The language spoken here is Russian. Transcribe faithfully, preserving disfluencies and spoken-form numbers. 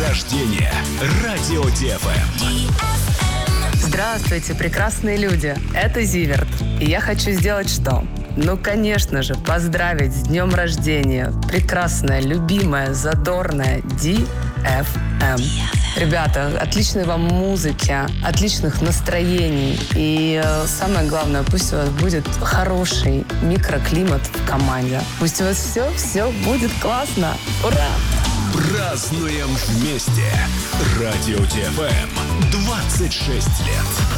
рождения. Радио ди эф эм. Здравствуйте, прекрасные люди. Это Зиверт. И я хочу сделать что? Ну, конечно же, поздравить с днем рождения прекрасная, любимая, задорная ди эф эм. Ребята, отличной вам музыки, отличных настроений. И э, самое главное, пусть у вас будет хороший микроклимат в команде. Пусть у вас все, все будет классно. Ура! Празднуем вместе. Радио ди эф эм. двадцать шесть лет.